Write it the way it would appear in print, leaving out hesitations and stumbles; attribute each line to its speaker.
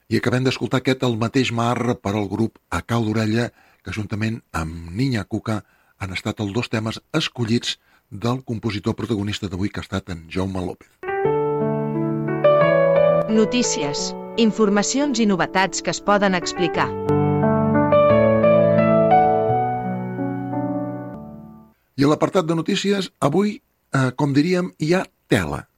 Speaker 1: I acabem d'escoltar aquest El mateix mar per al grup A Cau d'Orella, que juntament amb Niña Cuca han estat els dos temes escollits del compositor protagonista d'avui, que ha estat en Jaume López.
Speaker 2: Notícies, informacions i novetats que es poden explicar.
Speaker 1: I a l'apartat de notícies, avui, com diríem, hi ha tela.